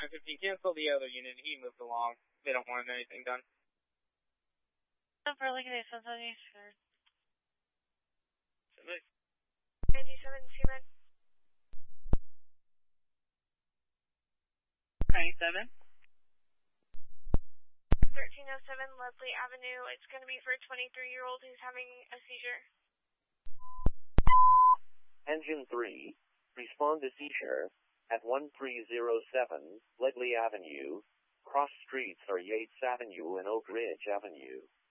915, cancel the other unit. He moved along. They don't want anything done. For like this, that's on the east. 97, Seaman. 97. 1307 Leslie Avenue. It's going to be for a 23-year-old who's having a seizure. Engine 3, respond to seizure at 1307 Ledley Avenue. Cross streets are Yates Avenue and Oak Ridge Avenue.